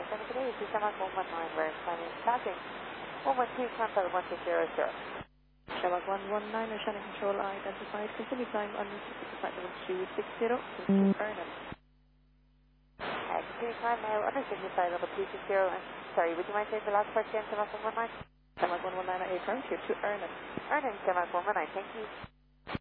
7 today, this is Shamrock 119, we're planning passing 112, contact 1200. Shamrock 119, Oceanic Control identified. Continue climb on flight level 260 to Vernon. Continue climb now, understood your flight level 260, and sorry, would you mind saying the last part again, Shamrock 119? Shamrock 119 affirmed here to Vernon. Vernon, Shamrock 119, thank you.